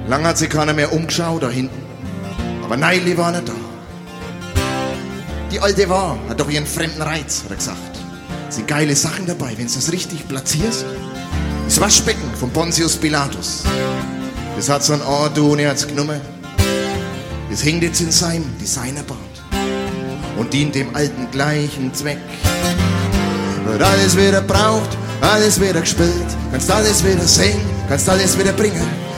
Lang hat sich keiner mehr umgeschaut da hinten. Aber Neili war nicht da. Die alte hat doch ihren fremden Reiz, hat er gesagt. Es sind geile Sachen dabei, wenn du das richtig platzierst. Das Waschbecken von Pontius Pilatus. Das hat so ein Auto und er hat's genommen. Das hängt jetzt in seinem Designerbad und dient dem alten gleichen Zweck. Wird alles wieder braucht, alles wieder gespielt, kannst alles wieder sehen, kannst alles wieder bringen.